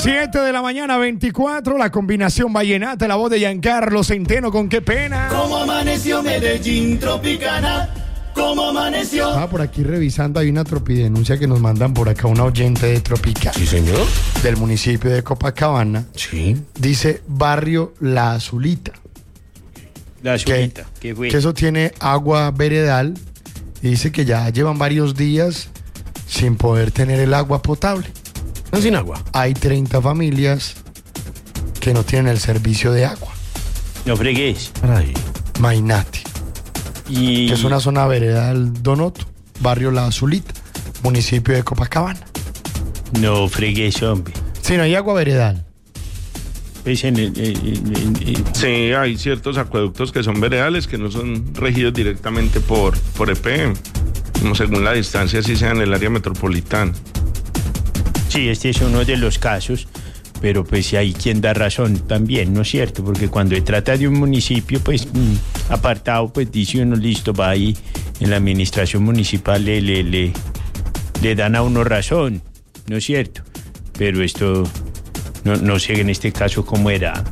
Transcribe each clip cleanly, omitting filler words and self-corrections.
7 de la mañana, 24, la combinación vallenata, la voz de Giancarlo Centeno con Qué Pena. ¿Cómo amaneció Medellín Tropicana? ¿Cómo amaneció? Estaba por aquí revisando, hay una tropidenuncia que nos mandan por acá, una oyente de Tropicana. Sí, señor. Del municipio de Copacabana. Sí. Dice barrio La Azulita. La Azulita, ¿qué fue? Que eso tiene agua veredal y dice que ya llevan varios días sin poder tener el agua potable. Están sin agua. Hay 30 familias que no tienen el servicio de agua. No fregues. Ahí. Mainati, Y... que es una zona veredal Donoto, barrio La Azulita, municipio de Copacabana. No fregues, hombre. Sí, no hay agua veredal. Pues en Sí, hay ciertos acueductos que son veredales, que no son regidos directamente por EPM, como según la distancia, así sea en el área metropolitana. Sí, este es uno de los casos, pero pues hay quien da razón también, ¿no es cierto? Porque cuando se trata de un municipio, pues apartado, pues dice uno, listo, va ahí en la administración municipal, le dan a uno razón, ¿no es cierto? Pero esto, no sé en este caso cómo era.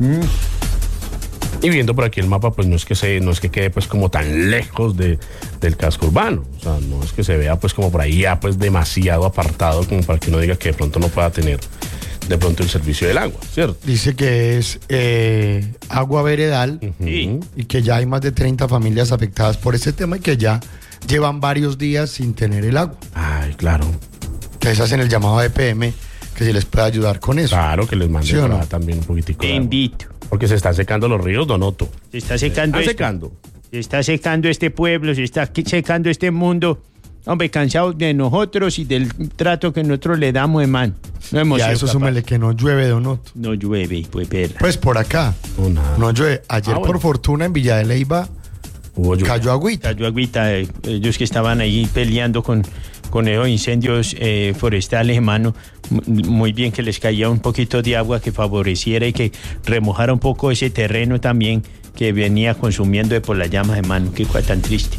Y viendo por aquí el mapa, pues no es que quede pues como tan lejos del casco urbano. O sea, no es que se vea pues como por ahí ya pues demasiado apartado como para que uno diga que de pronto no pueda tener de pronto el servicio del agua, ¿cierto? Dice que es agua veredal Sí. y que ya hay más de 30 familias afectadas por ese tema y que ya llevan varios días sin tener el agua. Ay, claro. Entonces hacen el llamado a EPM que si les puede ayudar con eso. Claro que les mande ¿Sí o no? también un poquitico de agua. Bendito. Porque se están secando los ríos, Donoto. Se está secando Se esto. secando. Se está secando este pueblo, se está secando este mundo. Hombre, cansados de nosotros y del trato que nosotros le damos, hermano. No hemos Y a sido eso capaces. súmele que no llueve, Donoto. No llueve, pues verla. Pues por acá no llueve. Ayer Ah, bueno. por fortuna en Villa de Leyva Hubo lluvia. cayó agüita. Cayó agüita, ellos que estaban ahí peleando con esos incendios forestales, hermano, muy bien que les caía un poquito de agua que favoreciera y que remojara un poco ese terreno también que venía consumiendo por las llamas, hermano. Qué cosa tan triste.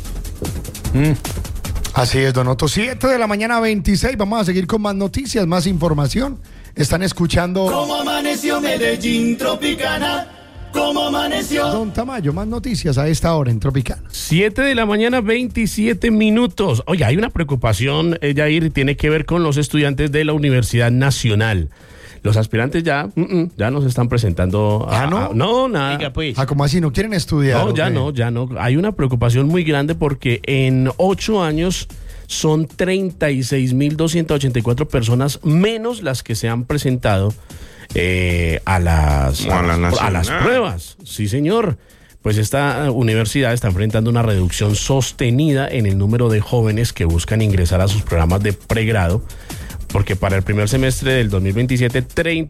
Así es, Donoto. 7 de la mañana, 26. Vamos a seguir con más noticias, más información. Están escuchando ¿Cómo amaneció Medellín Tropicana? ¿Cómo amaneció? Don Tamayo. Más noticias a esta hora en Tropicana. 7 de la mañana, 27 minutos. Oye, hay una preocupación, Yair, tiene que ver con los estudiantes de la Universidad Nacional. Los aspirantes ya nos están presentando. ¿no? No, nada. Oiga, pues. Ah, ¿cómo así? ¿No quieren estudiar? No, ¿o ya qué? no, ya no. Hay una preocupación muy grande porque en 8 años son 36.284 personas menos las que se han presentado a las pruebas. Sí, señor. Pues esta universidad está enfrentando una reducción sostenida en el número de jóvenes que buscan ingresar a sus programas de pregrado, porque para el primer semestre del 2027,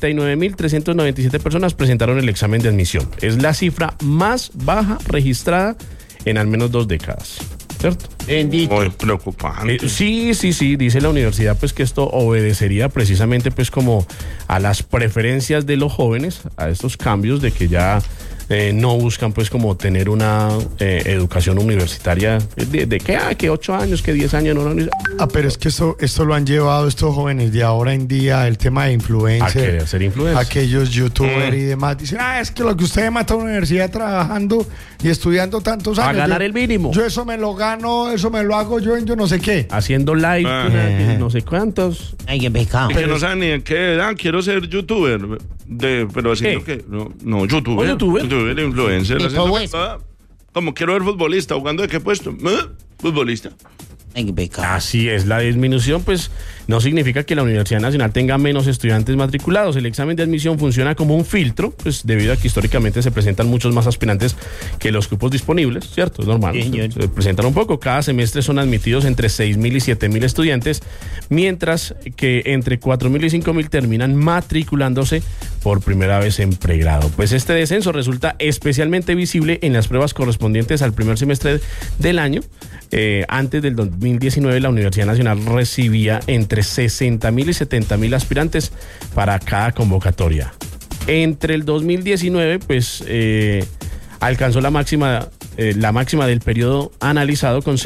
39.397 personas presentaron el examen de admisión. Es la cifra más baja registrada en al menos 2 décadas. ¿Cierto? Bendito. Muy preocupante. Sí, dice la universidad pues que esto obedecería precisamente pues como a las preferencias de los jóvenes, a estos cambios de que ya no buscan pues como tener una educación universitaria de que 8 años, que 10 años. No, pero es que esto lo han llevado estos jóvenes de ahora en día, el tema de a influencer. querer ser influencer. Aquellos youtubers y demás dicen, es que lo que usted mata a la universidad trabajando y estudiando tantos años. A ganar el mínimo. Yo eso me lo gano, eso me lo hago yo en yo no sé qué. Haciendo live, no sé cuántos. Ay, qué pecado. Y que no saben ni de qué edad, quiero ser youtuber, pero haciendo ¿Qué? que no, youtuber, influencer, haciendo pues. como quiero ver futbolista, ¿jugando de qué puesto? Futbolista. Ay, qué pecado. Así es, la disminución pues no significa que la Universidad Nacional tenga menos estudiantes matriculados. El examen de admisión funciona como un filtro, pues debido a que históricamente se presentan muchos más aspirantes que los cupos disponibles, ¿cierto? Es normal. Se presentan un poco. Cada semestre son admitidos entre 6.000 y 7.000 estudiantes, mientras que entre 4.000 y 5.000 terminan matriculándose por primera vez en pregrado. Pues este descenso resulta especialmente visible en las pruebas correspondientes al primer semestre del año. Antes del 2019 la Universidad Nacional recibía entre 60.000 y 70.000 aspirantes para cada convocatoria. Entre el 2019 pues alcanzó la máxima la máxima del periodo analizado con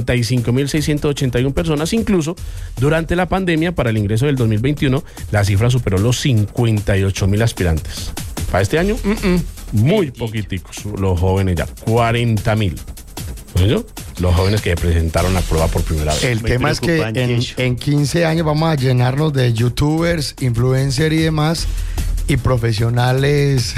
75.681 personas. Incluso durante la pandemia, para el ingreso del 2021, la cifra superó los 58.000 aspirantes. Para este año, muy poquiticos los jóvenes ya, 40.000. ¿No? Los jóvenes que presentaron la prueba por primera vez. El Muy tema es que preocupante eso. en 15 años vamos a llenarnos de youtubers, influencers y demás, y profesionales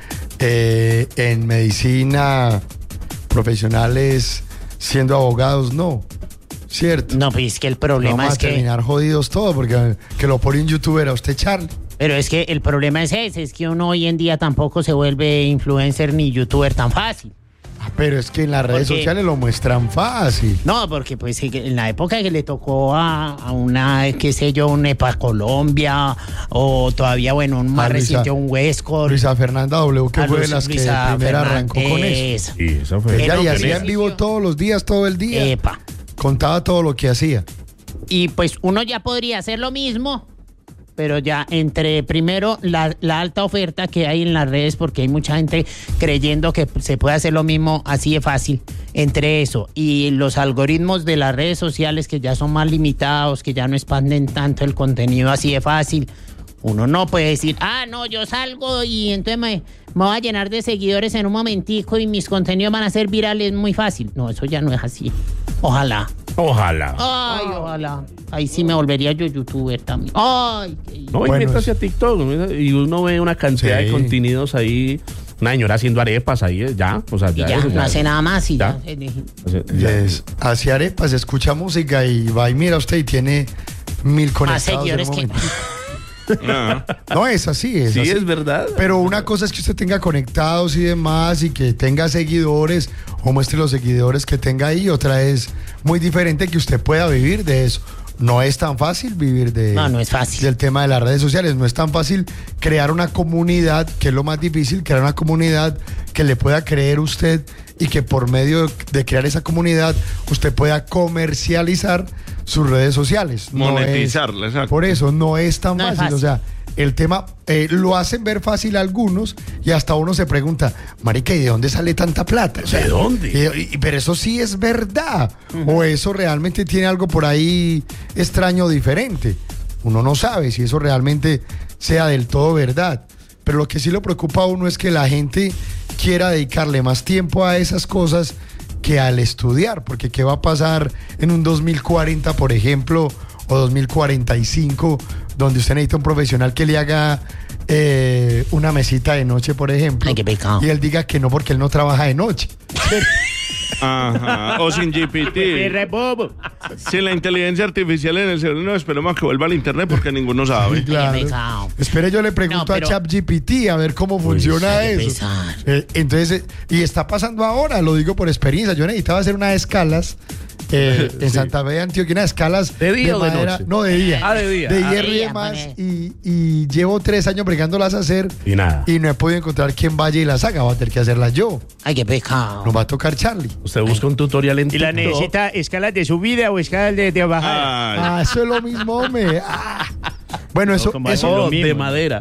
en medicina, profesionales siendo abogados, no. ¿Cierto? No, pues es que el problema Vamos a es que... terminar jodidos todos porque que lo pone un youtuber a usted, Charlie. Pero es que el problema es ese, es que uno hoy en día tampoco se vuelve influencer ni youtuber tan fácil. Pero es que en las redes Porque- sociales lo muestran fácil. No, porque pues en la época que le tocó a una, qué sé yo, un EPA Colombia, o todavía, bueno, un más Luisa- reciente, un Westcott. Luisa Fernanda W, que a fue de Luis- las que Luisa primero arrancó con eso. Fernández. Sí, eso fue. Ella y Era un hacía en vivo beneficio. todos los días, todo el día. Epa. Contaba todo lo que hacía. Y pues uno ya podría hacer lo mismo, pero ya entre primero la alta oferta que hay en las redes, porque hay mucha gente creyendo que se puede hacer lo mismo así de fácil, entre eso y los algoritmos de las redes sociales que ya son más limitados, que ya no expanden tanto el contenido así de fácil, uno no puede decir, no, yo salgo y entonces me voy a llenar de seguidores en un momentico y mis contenidos van a ser virales muy fácil. No, eso ya no es así. Ojalá. Ojalá. Ay, ojalá. Ahí sí me volvería yo youtuber también. Ay, No, y Bueno, métase a TikTok y uno ve una cantidad Sí. de contenidos ahí. Una señora haciendo arepas ahí, ya. O sea, y ya, eso no hace nada más y Ya. ya. O sea, ya. Hace arepas, escucha música y va y mira usted y tiene 1000 Más conectados. en seguidores un que... momento. Ah, No, es así, es Sí, así. es verdad. Pero una cosa es que usted tenga conectados y demás y que tenga seguidores o muestre los seguidores que tenga ahí. Otra es muy diferente que usted pueda vivir de eso. No es tan fácil vivir No es fácil. del tema de las redes sociales. No es tan fácil crear una comunidad, que es lo más difícil, crear una comunidad que le pueda creer usted y que por medio de crear esa comunidad usted pueda comercializar sus redes sociales. No es- monetizarla, exacto. por eso no es tan No es fácil. fácil. O sea, el tema lo hacen ver fácil algunos y hasta uno se pregunta, marica, ¿y de dónde sale tanta plata? O sea, ¿De dónde? pero eso sí es verdad. O eso realmente tiene algo por ahí extraño o diferente. Uno no sabe si eso realmente sea del todo verdad. Pero lo que sí lo preocupa a uno es que la gente quiera dedicarle más tiempo a esas cosas que al estudiar. Porque ¿qué va a pasar en un 2040, por ejemplo, o 2045, donde usted necesita un profesional que le haga una mesita de noche, por ejemplo? Ay, qué pecado. Y él diga que no porque él no trabaja de noche. Ajá. O sin GPT. bobo. Sin la inteligencia artificial en el cerebro, no esperemos a que vuelva al internet porque ninguno sabe. Claro. pecado. Espere, yo le pregunto No, pero- a ChatGPT a ver cómo funciona ay, qué eso. pesar. Entonces, y está pasando ahora, lo digo por experiencia. Yo necesitaba hacer unas escalas en Santa Fe de Antioquia, unas escalas ¿De día o de madera, noche? no de día, Ah, de día. de Ah, hierro y de día, demás. mané. Y llevo 3 años bregándolas a hacer Y nada. y no he podido encontrar quien vaya y las haga. Voy a tener que hacerlas yo. Ay, qué pecado. Nos va a tocar Charlie. Usted busca un tutorial en ¿Y la TikTok. necesita escalas de subida o escalas de bajada? Ay, Ah, eso es lo mismo, hombre. Ah. Bueno, eso, como eso, así Oh, lo mismo. de madera.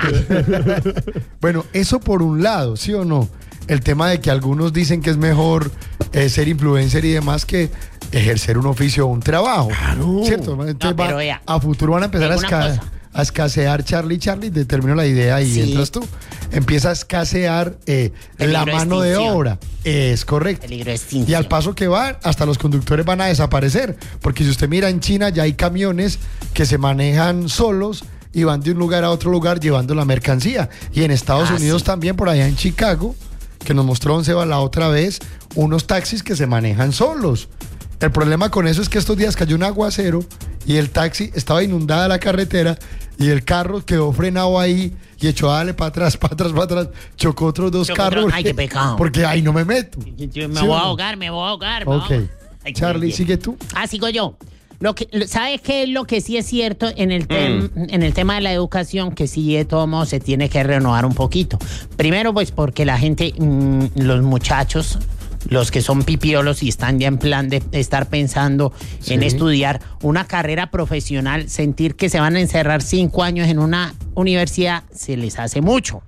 Bueno, eso por un lado, ¿sí o no? El tema de que algunos dicen que es mejor ser influencer y demás que ejercer un oficio o un trabajo. Claro. ¿Cierto? Entonces No, pero va- vea, a futuro van a empezar alguna cosa. a escasear Charlie, te termino la idea y Sí. entras tú. Empieza a escasear la Peligro de mano de extinción. obra. Es correcto. Peligro de Y extinción. al paso que va, hasta los conductores van a desaparecer. Porque si usted mira en China, ya hay camiones que se manejan solos y van de un lugar a otro lugar llevando la mercancía. Y en Estados Unidos sí. también, por allá en Chicago, que nos mostró Don Seba la otra vez, unos taxis que se manejan solos. El problema con eso es que estos días cayó un aguacero y el taxi estaba inundada la carretera y el carro quedó frenado ahí y echó a darle para atrás, chocó otros 2 Chocó carros. otro- ay, qué pecado. Porque ahí no me meto. Yo me ¿Sí voy o a no? ahogar, me voy a ahogar. Ok. vamos. Ay, qué Charlie, bien. sigue tú. Sigo yo. ¿Sabes qué es lo que sí es cierto en el tema de la educación? Que sí, de todo modo, se tiene que renovar un poquito. Primero, pues porque la gente, los muchachos, los que son pipiolos y están ya en plan de estar pensando en Sí. estudiar una carrera profesional, sentir que se van a encerrar 5 años en una universidad, se les hace mucho.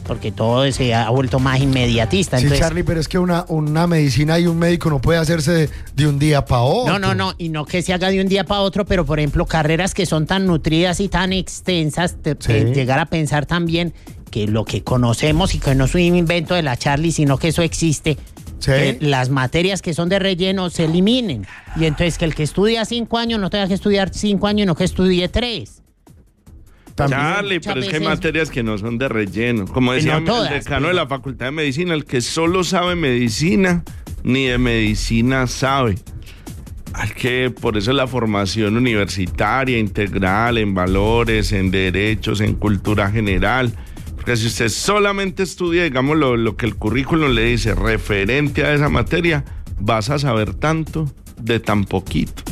porque todo se ha vuelto más inmediatista. Sí, Entonces, Charlie, pero es que una medicina y un médico no puede hacerse de un día para otro. no, y no que se haga de un día para otro, pero por ejemplo, carreras que son tan nutridas y tan extensas, llegar a pensar también que lo que conocemos y que no es un invento de la Charlie, sino que eso existe, Sí. que las materias que son de relleno se eliminen. Y entonces que el que estudia 5 años no tenga que estudiar 5 años, no que estudie 3. También. Charlie, muchas pero es que hay veces- materias que no son de relleno. Como decía No todas, el decano pero- de la Facultad de Medicina, el que solo sabe medicina, ni de medicina sabe. Hay que, por eso la formación universitaria, integral, en valores, en derechos, en cultura general. Porque si usted solamente estudia, digamos, lo que el currículum le dice referente a esa materia, vas a saber tanto de tan poquito.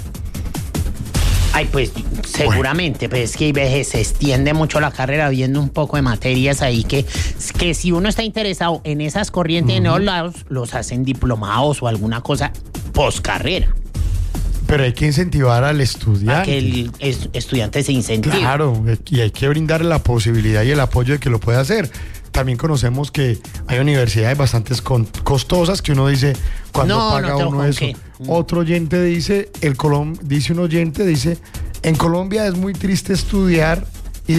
Ay, pues seguramente, pues es que hay veces se extiende mucho la carrera viendo un poco de materias ahí que si uno está interesado en esas corrientes en otros lados, los hacen diplomados o alguna cosa poscarrera, Pero hay que incentivar al para estudiante. que el estudiante se incentive. Claro, y hay que brindarle la posibilidad y el apoyo de que lo pueda hacer. También conocemos que hay universidades bastante costosas que uno dice, ¿cuándo No, paga no tengo uno con eso? qué. Otro oyente dice, dice un oyente, dice, en Colombia es muy triste estudiar y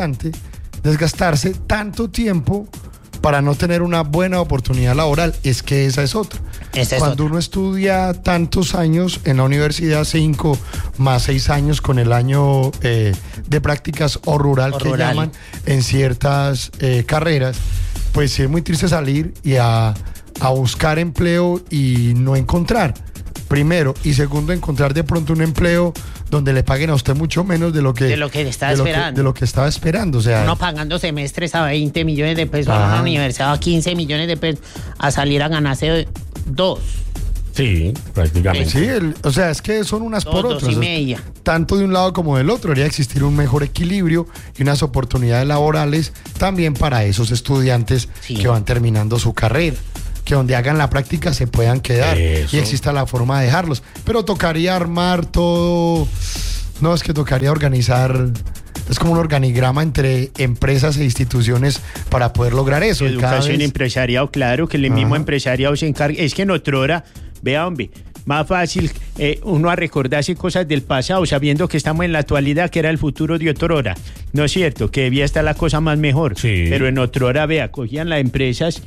desgastarse tanto tiempo para no tener una buena oportunidad laboral. Es que esa es otra. Esa es Cuando otra. uno estudia tantos años en la universidad, 5 más 6 años con el año de prácticas o rural O que rural. llaman en ciertas carreras, pues sí es muy triste salir y a buscar empleo y no encontrar. Primero, y segundo, encontrar de pronto un empleo donde le paguen a usted mucho menos de lo que estaba esperando. de lo que estaba esperando. O sea, Uno pagando semestres a 20 millones de pesos, a Ajá. una universidad a 15 millones de pesos, a salir a ganarse 2. Sí, prácticamente. sí, o sea, es que son unas por otras. 2,5. Tanto de un lado como del otro. Debería existir un mejor equilibrio y unas oportunidades laborales también para esos estudiantes Sí. que van terminando su carrera. Que donde hagan la práctica se puedan quedar Eso. y exista la forma de dejarlos. Pero tocaría armar todo. No, es que tocaría organizar. Es como un organigrama entre empresas e instituciones para poder lograr eso. Y cada Educación vez- empresarial, claro, que el mismo Ajá. empresariado se encargue. Es que en otrora, vea, hombre, más fácil uno a recordarse cosas del pasado, sabiendo que estamos en la actualidad, que era el futuro de otrora. ¿No es cierto? Que debía estar la cosa más mejor. Sí. Pero en otrora, vea, cogían las empresas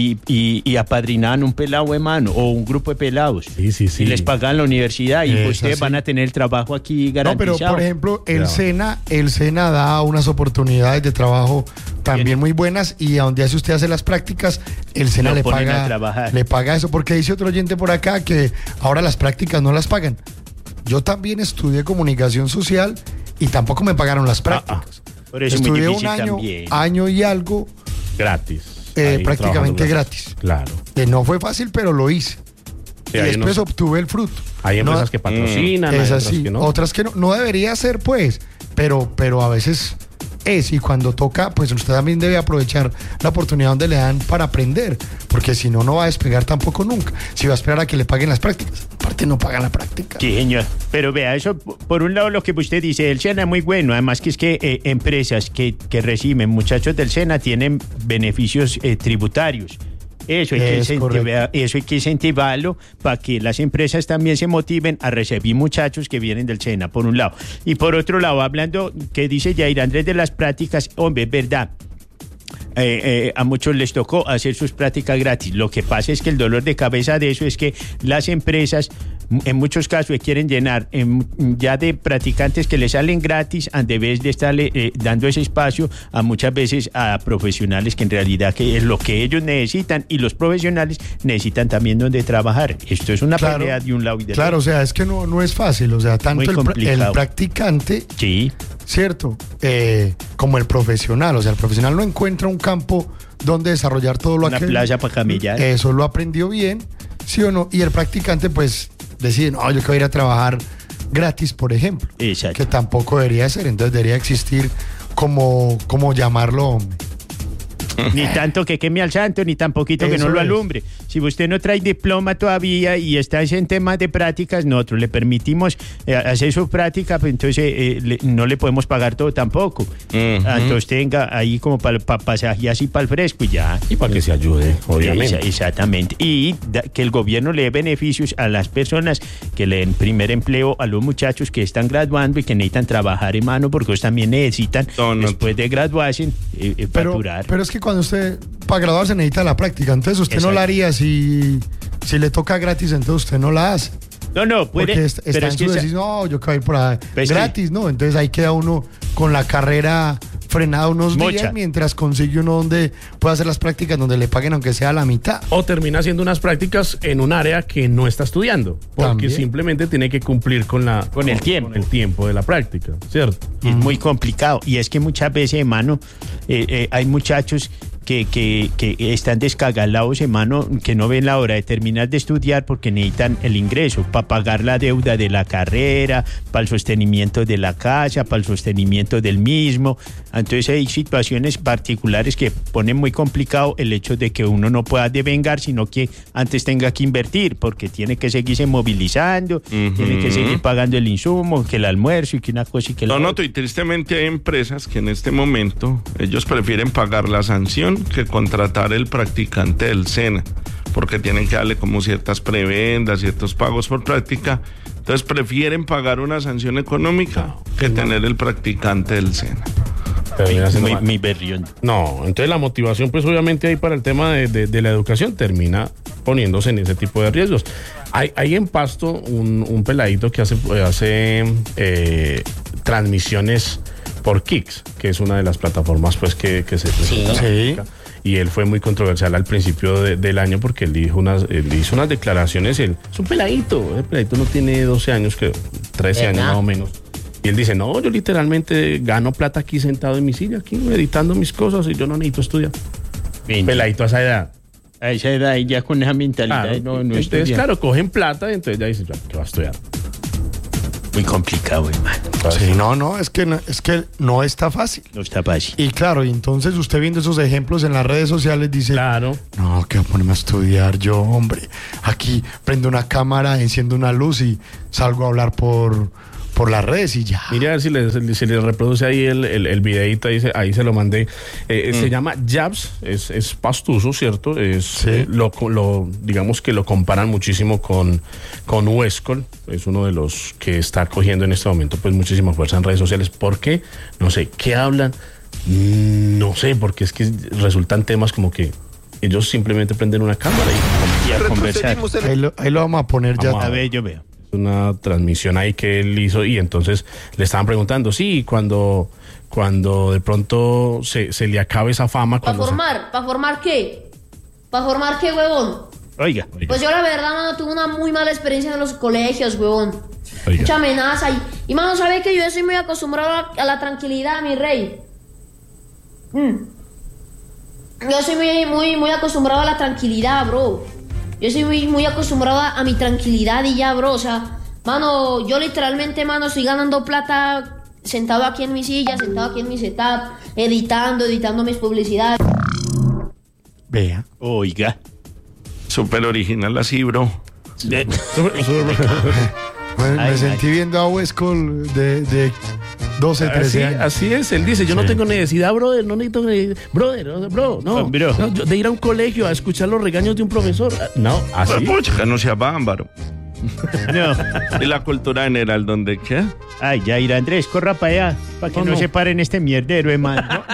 y apadrinaban un pelado de mano o un grupo de pelados. Sí, sí, sí. Y les pagaban la universidad y Es ustedes así. van a tener el trabajo aquí No, garantizado. pero por ejemplo, el Claro. SENA da unas oportunidades de trabajo también muy buenas y a donde usted hace las prácticas, el SENA Lo le ponen a paga, trabajar. le paga eso, porque dice otro oyente por acá que ahora las prácticas no las pagan. Yo también estudié comunicación social y tampoco me pagaron las prácticas. Por eso es muy Estudié un difícil año, también. año y algo, Gratis. Ahí prácticamente trabajando gratis. Claro. No fue fácil, pero lo hice. Sí, y hay después unos- obtuve el fruto. Hay No, empresas que patrocinan, hay es otras así, que no. otras que no. No debería ser, pues, pero a veces es. Y cuando toca, pues usted también debe aprovechar la oportunidad donde le dan para aprender, porque si no, no va a despegar tampoco nunca. Si va a esperar a que le paguen las prácticas, aparte no pagan la práctica. Sí, señor. Pero vea, eso, por un lado, lo que usted dice, el SENA es muy bueno. Además, que es que empresas que reciben muchachos del SENA tienen beneficios tributarios. Eso Es correcto. eso hay que incentivarlo para que las empresas también se motiven a recibir muchachos que vienen del SENA, por un lado. Y por otro lado, hablando, que dice Yair Andrés de las prácticas, hombre, es verdad. A muchos les tocó hacer sus prácticas gratis. Lo que pasa es que el dolor de cabeza de eso es que las empresas en muchos casos quieren llenar ya de practicantes que les salen gratis en vez de estarle dando ese espacio a muchas veces a profesionales que en realidad que es lo que ellos necesitan, y los profesionales necesitan también donde trabajar. Esto es una Claro. pelea de un lado y del Claro, o otro. sea, es que no es fácil. O sea, tanto Muy el complicado. practicante, Sí, ¿cierto? Como el profesional. O sea, el profesional no encuentra un campo donde desarrollar todo lo una que playa para camellar. eso lo aprendió bien, ¿sí o no? Y el practicante, pues, decide, no, yo que voy a ir a trabajar gratis, por ejemplo. Exacto. Que tampoco debería ser. Entonces debería existir como llamarlo, hombre. Ni tanto que queme al santo, ni tan poquito que Eso no lo es. alumbre. Si usted no trae diploma todavía y está en temas de prácticas, nosotros le permitimos hacer su práctica, pues entonces no le podemos pagar todo tampoco. Entonces tenga ahí como para pasaje así para el fresco y ya. Y para que se ayude, obviamente. Exactamente. Y que el gobierno le dé beneficios a las personas, que le den primer empleo a los muchachos que están graduando y que necesitan trabajar, hermano, porque ellos también necesitan, después de graduarse, facturar. Pero es que cuando usted, para graduarse, necesita la práctica. Entonces usted no la haría si le toca gratis, entonces usted no la hace. No, puede. Porque está en su decisión, no, yo quiero ir por ahí gratis, ¿no? Entonces ahí queda uno con la carrera frenada unos días mientras consigue uno donde pueda hacer las prácticas, donde le paguen aunque sea la mitad. O termina haciendo unas prácticas en un área que no está estudiando, porque también simplemente tiene que cumplir con el tiempo de la práctica, ¿cierto? Es muy complicado. Y es que muchas veces, hermano, hay muchachos que están descagalados, hermano, que no ven la hora de terminar de estudiar porque necesitan el ingreso para pagar la deuda de la carrera, para el sostenimiento de la casa, para el sostenimiento del mismo. Entonces hay situaciones particulares que ponen muy complicado el hecho de que uno no pueda devengar, sino que antes tenga que invertir, porque tiene que seguirse movilizando, tiene que seguir pagando el insumo, que el almuerzo y que una cosa y que la otra. Y tristemente hay empresas que en este momento ellos prefieren pagar la sanción que contratar el practicante del SENA, porque tienen que darle como ciertas prebendas, ciertos pagos por práctica. Entonces prefieren pagar una sanción económica que tener el practicante del SENA. Mi berrión. No, entonces la motivación, pues obviamente ahí para el tema de la educación termina poniéndose en ese tipo de riesgos. Hay en Pasto un peladito que hace transmisiones por Kicks, que es una de las plataformas pues que se presenta. Sí. Y él fue muy controversial al principio del año porque él hizo unas declaraciones. Es un peladito, el peladito no tiene 12 años, creo, 13 años más o menos. Y él dice, no, yo literalmente gano plata aquí sentado en mi silla, aquí editando mis cosas y yo no necesito estudiar. Bien. Peladito a esa edad. A esa edad y ya con esa mentalidad. Claro, no entonces, claro, cogen plata y entonces ya dicen, ¿qué va a estudiar? Muy complicado, hermano. Sí, es que no está fácil. No está fácil. Y claro, y entonces usted viendo esos ejemplos en las redes sociales dice, claro, no, que voy a ponerme a estudiar yo, hombre. Aquí prendo una cámara, enciendo una luz y salgo a hablar por las redes y ya. Mira a ver si le reproduce ahí el videito, ahí se lo mandé. Se llama Jabs, es pastuso, ¿cierto? Sí. Digamos que lo comparan muchísimo con Huescol, es uno de los que está cogiendo en este momento pues muchísima fuerza en redes sociales. ¿Por qué? No sé, ¿qué hablan? No sé, porque es que resultan temas como que ellos simplemente prenden una cámara y a conversar. Ahí lo vamos a poner ya. A ver, yo veo. Una transmisión ahí que él hizo y entonces le estaban preguntando, sí, cuando de pronto se le acabe esa fama. ¿Para formar qué? ¿Para formar qué, huevón? Oiga. Pues yo la verdad, mano, tuve una muy mala experiencia en los colegios, huevón. Oiga. Mucha amenaza y mano, ¿sabe que yo estoy muy acostumbrado a la tranquilidad, mi rey? Yo soy muy acostumbrado a la tranquilidad, bro. Yo soy muy acostumbrado a mi tranquilidad y ya, bro. O sea, mano, yo literalmente, mano, estoy ganando plata sentado aquí en mi silla, sentado aquí en mi setup, editando mis publicidades. Vea. Oiga. Súper original así, bro. Bueno, me sentí viendo a Huescol de 12, 13 años. Así es, él dice, yo no tengo necesidad, brother, no necesito, de ir a un colegio a escuchar los regaños de un profesor. No, así. Pero pucha, no sea bámbaro. No. ¿Y la cultura general dónde qué? Ay, ya irá Andrés, corra para allá, para que no se paren este mierdero, hermano.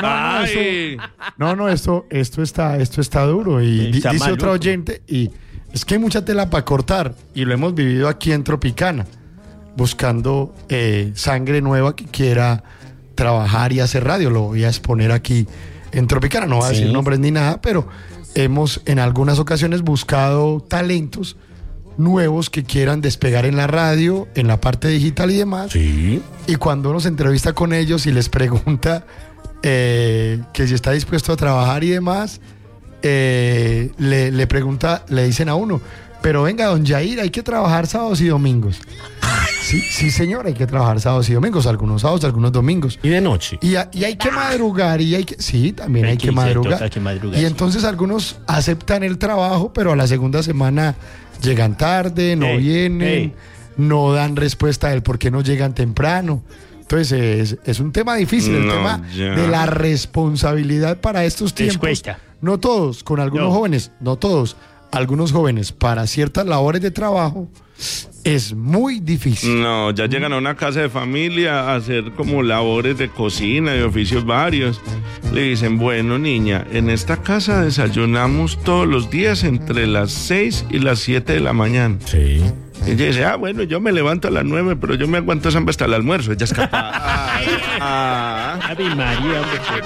Esto está duro. Y Está dice maluco. otro oyente, y es que hay mucha tela para cortar, y lo hemos vivido aquí en Tropicana, buscando sangre nueva que quiera trabajar y hacer radio. Lo voy a exponer aquí en Tropicana, no voy a decir nombres ni nada, pero hemos en algunas ocasiones buscado talentos nuevos que quieran despegar en la radio, en la parte digital y demás. Sí. Y cuando uno se entrevista con ellos y les pregunta que si está dispuesto a trabajar y demás, le dicen a uno, Pero venga, don Jair, hay que trabajar sábados y domingos. Sí, señor, hay que trabajar sábados y domingos, algunos sábados, algunos domingos. Y de noche. Y hay que madrugar, sí, también hay que madrugar. Toca que madrugar. Y entonces algunos aceptan el trabajo, pero a la segunda semana llegan tarde, no vienen, no dan respuesta del por qué no llegan temprano. Entonces es un tema difícil, el tema de la responsabilidad para estos tiempos. Cuesta. No todos, con algunos jóvenes, no todos, algunos jóvenes para ciertas labores de trabajo es muy difícil. No, ya llegan a una casa de familia a hacer como labores de cocina, de oficios varios. Le dicen, bueno, niña, en esta casa desayunamos todos los días entre las 6 y las 7 de la mañana. Sí. Ella dice, bueno, yo me levanto a las 9, pero yo me aguanto hambre hasta el almuerzo. Ella es capaz. Ave María, hombre.